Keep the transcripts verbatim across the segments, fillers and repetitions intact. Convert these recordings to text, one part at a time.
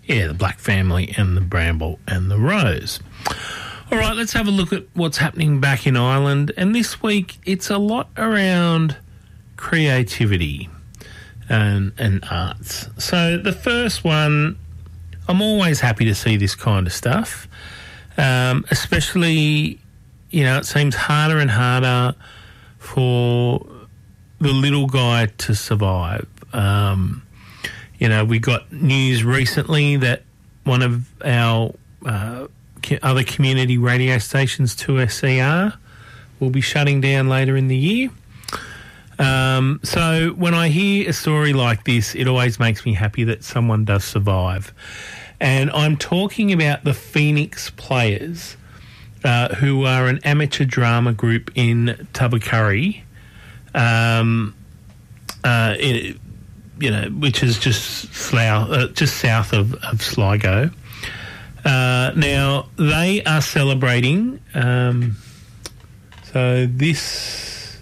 Yeah, the Black Family and the Bramble and the Rose. All right, let's have a look at what's happening back in Ireland. And this week, it's a lot around creativity and, and arts. So the first one, I'm always happy to see this kind of stuff, um, especially, you know, it seems harder and harder for the little guy to survive. Um, you know, we got news recently that one of our uh, other community radio stations, two S C R, will be shutting down later in the year. Um, so when I hear a story like this, it always makes me happy that someone does survive. And I'm talking about the Phoenix Players, uh, who are an amateur drama group in Tubbercurry, um, uh, in, you know, which is just Slough, uh, just south of, of Sligo. Uh, now, they are celebrating, um, so this,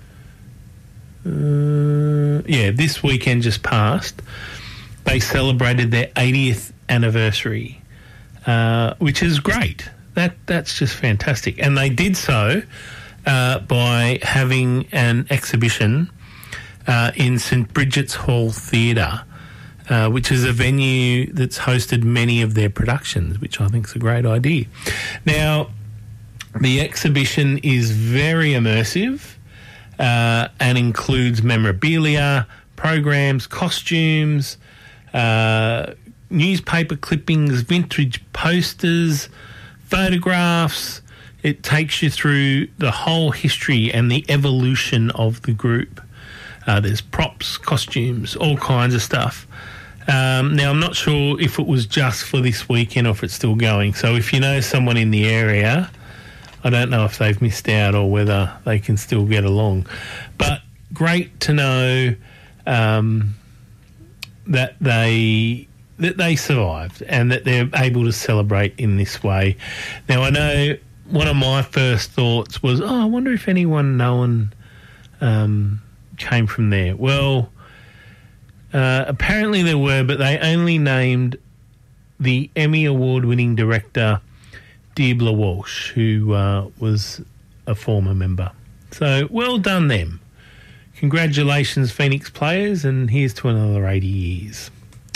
uh, yeah, this weekend just passed, they celebrated their eightieth anniversary, uh, which is great. That That's just fantastic. And they did so uh, by having an exhibition uh, in St Bridget's Hall Theatre, Uh, which is a venue that's hosted many of their productions, which I think is a great idea. Now, the exhibition is very immersive uh, and includes memorabilia, programs, costumes, uh, newspaper clippings, vintage posters, photographs. It takes you through the whole history and the evolution of the group. Uh, there's props, costumes, all kinds of stuff. Um, now, I'm not sure if it was just for this weekend or if it's still going. So if you know someone in the area, I don't know if they've missed out or whether they can still get along. But great to know um, that they that they survived and that they're able to celebrate in this way. Now, I know one of my first thoughts was, oh, I wonder if anyone known um, came from there. Well, Uh, apparently there were, but they only named the Emmy Award-winning director Deibla Walsh, who uh, was a former member. So well done them. Congratulations, Phoenix Players, and here's to another eighty years.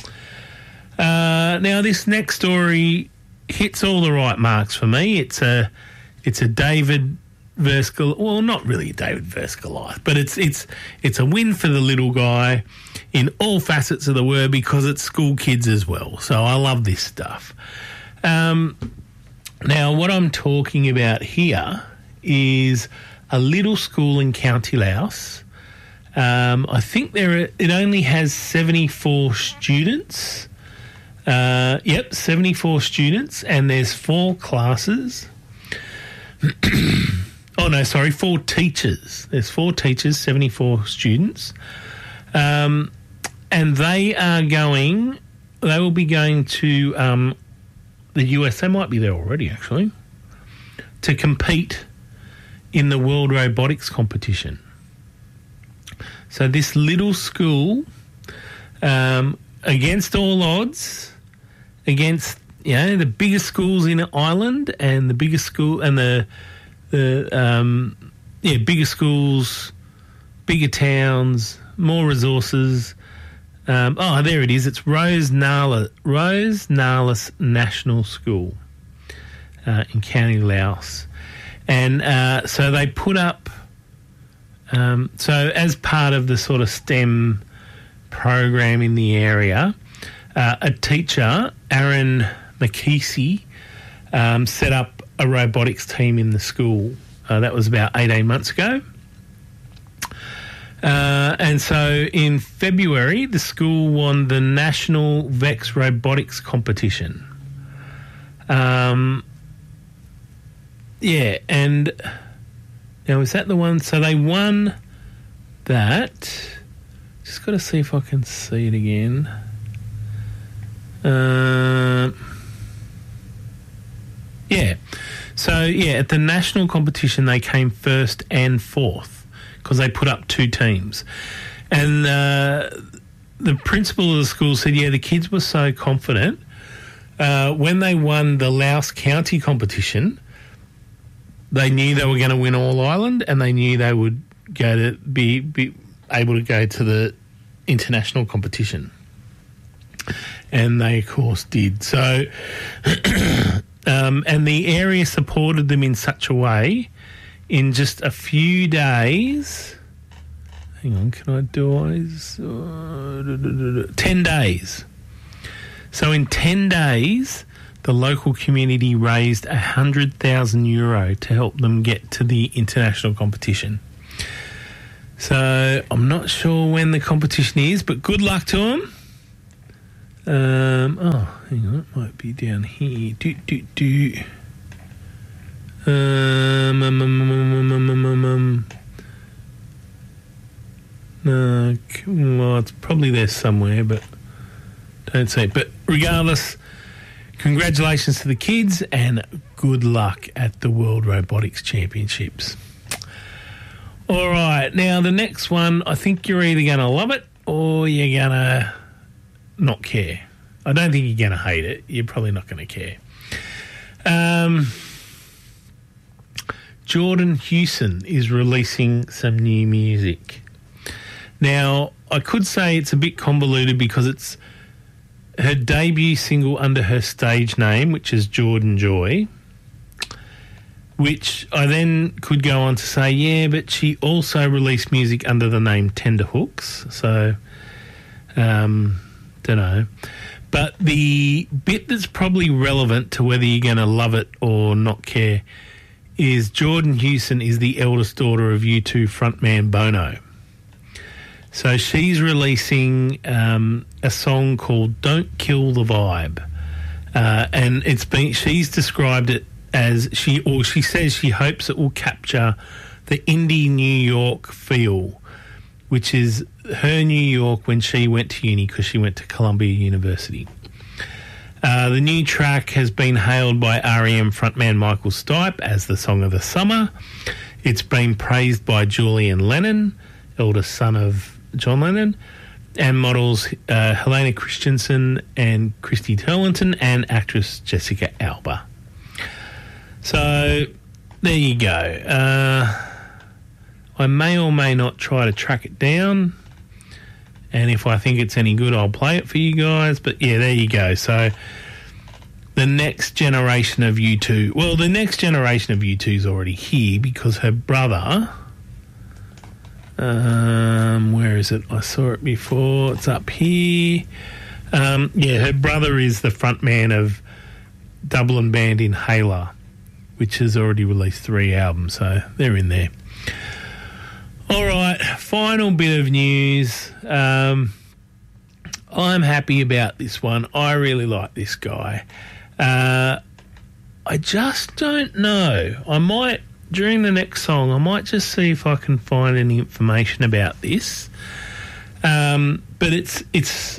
Uh, now, this next story hits all the right marks for me. It's a, it's a David versus Goliath. Well, not really a David versus Goliath, but it's it's it's a win for the little guy in all facets of the word because it's school kids as well. So I love this stuff. Um, now, what I'm talking about here is a little school in County Louth. Um, I think there are, it only has seventy-four students. Uh, yep, seventy-four students, and there's four classes. Oh, no, sorry, four teachers. There's four teachers, seventy-four students. Um, and they are going, they will be going to um, the U S. They might be there already, actually, to compete in the World Robotics Competition. So this little school, um, against all odds, against, you know, the biggest schools in Ireland and the biggest school and the the um, yeah bigger schools, bigger towns, more resources. Um, oh, there it is. It's Rose Narlis, Rose Narlis National School uh, in County Louth, and uh, so they put up. Um, so as part of the sort of STEM program in the area, uh, a teacher, Aaron McKesey, um, set up a robotics team in the school. Uh, that was about eighteen months ago. Uh, and so in February, the school won the National Vex Robotics Competition. Um, yeah, and now is that the one? So they won that. Just got to see if I can see it again. Uh, yeah. So, yeah, at the national competition, they came first and fourth because they put up two teams. And uh, the principal of the school said, yeah, the kids were so confident, uh, when they won the Laos County competition, they knew they were going to win All Ireland, and they knew they would go to be, be able to go to the international competition. And they, of course, did. So, um, and the area supported them in such a way, in just a few days. Hang on, can I do eyes? Uh, ten days. So in ten days, the local community raised one hundred thousand euro to help them get to the international competition. So I'm not sure when the competition is, but good luck to them. Um, oh, hang on, it might be down here. Do, do, do. Um, um, um, um, um, um, um, um. No, well, it's probably there somewhere, but don't see it. But regardless, congratulations to the kids and good luck at the World Robotics Championships. All right, now the next one, I think you're either going to love it or you're going to not care. I don't think you're going to hate it. You're probably not going to care. Um, Jordan Hewson is releasing some new music. Now, I could say it's a bit convoluted because it's her debut single under her stage name, which is Jordan Joy, which I then could go on to say, yeah, but she also released music under the name Tenderhooks. So, um, don't know. But the bit that's probably relevant to whether you're going to love it or not care is Jordan Hewson is the eldest daughter of U two frontman Bono. So she's releasing um, a song called Don't Kill the Vibe. Uh, and it's been, she's described it as she, or she says she hopes it will capture the indie New York feel, which is her New York when she went to uni because she went to Columbia University. Uh, the new track has been hailed by R E M frontman Michael Stipe as the song of the summer. It's been praised by Julian Lennon, eldest son of John Lennon, and models uh, Helena Christensen and Christy Turlington and actress Jessica Alba. So there you go. Uh, I may or may not try to track it down, and if I think it's any good, I'll play it for you guys. But yeah, there you go. So the next generation of U two, well, the next generation of U two is already here because her brother, um, where is it? I saw it before. It's up here. Um, yeah, her brother is the frontman of Dublin band Inhaler, which has already released three albums, so they're in there. All right, final bit of news. Um, I'm happy about this one. I really like this guy. Uh, I just don't know. I might, during the next song, I might just see if I can find any information about this. Um, but it's it's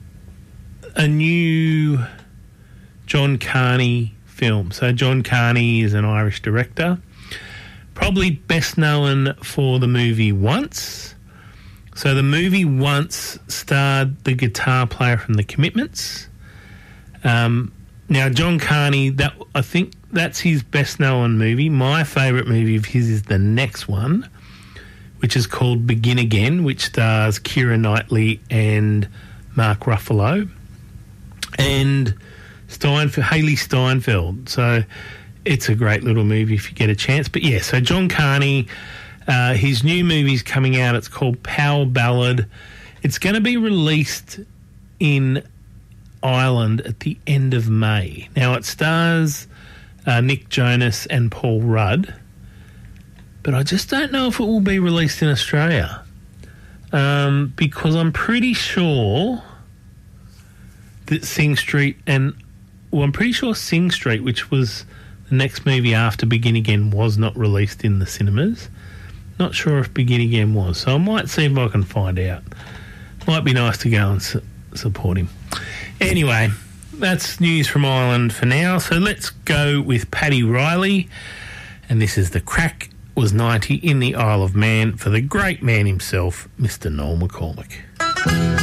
a new John Carney film. So John Carney is an Irish director, probably best known for the movie Once. So the movie Once starred the guitar player from The Commitments. Um, now, John Carney, that I think that's his best known movie. My favourite movie of his is the next one, which is called Begin Again, which stars Keira Knightley and Mark Ruffalo and Steinfeld, Haley Steinfeld. So it's a great little movie if you get a chance. But yeah, so John Carney, uh, his new movie's coming out. It's called Power Ballad. It's going to be released in Ireland at the end of May. Now, it stars uh, Nick Jonas and Paul Rudd, but I just don't know if it will be released in Australia um, because I'm pretty sure that Sing Street and, well, I'm pretty sure Sing Street, which was the next movie after Begin Again, was not released in the cinemas. Not sure if Begin Again was, so I might see if I can find out. Might be nice to go and su- support him. Anyway, that's news from Ireland for now, so let's go with Paddy Riley, and this is The Crack Was ninety in the Isle of Man for the great man himself, Mister Noel McCormick.